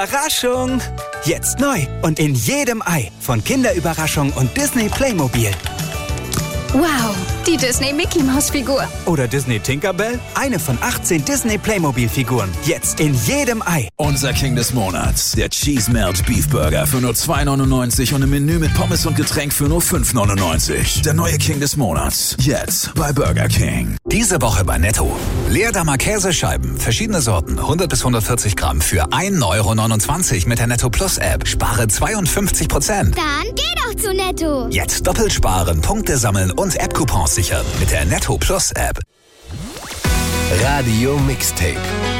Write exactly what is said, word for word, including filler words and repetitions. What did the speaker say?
Überraschung! Jetzt neu und in jedem Ei von Kinderüberraschung und Disney Playmobil. Wow, die Disney Mickey Maus Figur. Oder Disney Tinkerbell? Eine von achtzehn Disney Playmobil Figuren. Jetzt in jedem Ei. Unser King des Monats. Der Cheese Melt Beef Burger für nur zwei neunundneunzig und ein Menü mit Pommes und Getränk für nur fünf neunundneunzig. Der neue King des Monats. Jetzt bei Burger King. Diese Woche bei Netto. Leerdammer Käsescheiben. Verschiedene Sorten. hundert bis hundertvierzig Gramm für ein Euro neunundzwanzig mit der Netto Plus App. Spare zweiundfünfzig Prozent. Dann geh doch zu Netto. Jetzt doppelt sparen, Punkte sammeln und App-Coupons sichern mit der Netto Plus App. Radio Mixtape.